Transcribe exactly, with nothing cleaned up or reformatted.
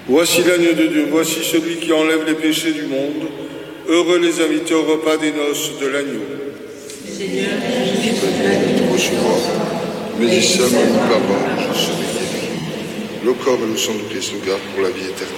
Voici l'agneau de Dieu, voici celui qui enlève les péchés du monde. Heureux les invités au repas des noces de l'agneau. Seigneur, je suis pas digne Reçu moi, mais dis seulement une parole, je serai guéri. Le corps et le sang de Christ nous gardent pour la vie éternelle.